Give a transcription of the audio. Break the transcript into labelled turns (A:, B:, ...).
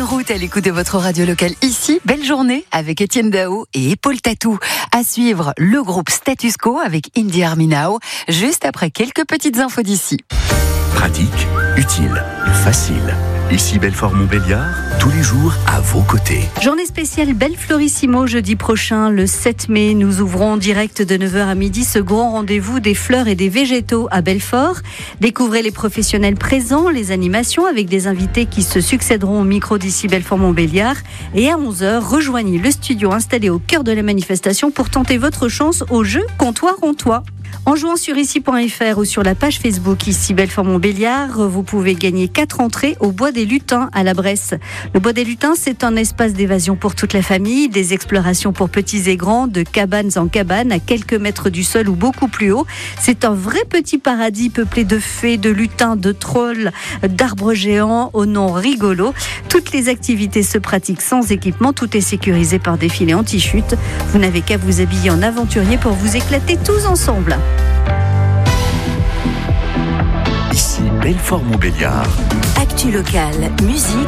A: route à l'écoute de votre radio locale ici. Belle journée avec Étienne Dao et Paul Tatou. À suivre le groupe Status Quo avec Indie Army Now, juste après quelques petites infos d'ici.
B: Pratique, utile, facile. Ici Belfort-Montbéliard, tous les jours à vos côtés.
C: Journée spéciale Belle Florissimo jeudi prochain, le 7 mai. Nous ouvrons en direct de 9h à midi ce grand rendez-vous des fleurs et des végétaux à Belfort. Découvrez les professionnels présents, les animations avec des invités qui se succéderont au micro d'ici Belfort-Montbéliard. Et à 11h, rejoignez le studio installé au cœur de la manifestation pour tenter votre chance au jeu Comptoir en Toit. En jouant sur ici.fr ou sur la page Facebook ici Belfort-Montbéliard, vous pouvez gagner 4 entrées au Bois des Lutins à la Bresse. Le Bois des Lutins, c'est un espace d'évasion pour toute la famille, des explorations pour petits et grands, de cabanes en cabanes à quelques mètres du sol ou beaucoup plus haut. C'est un vrai petit paradis peuplé de fées, de lutins, de trolls, d'arbres géants au nom rigolo. Toutes les activités se pratiquent sans équipement, tout est sécurisé par des filets anti-chute. Vous n'avez qu'à vous habiller en aventurier pour vous éclater tous ensemble.
B: Ici Belfort-Montbéliard.
A: Actu locale, musique,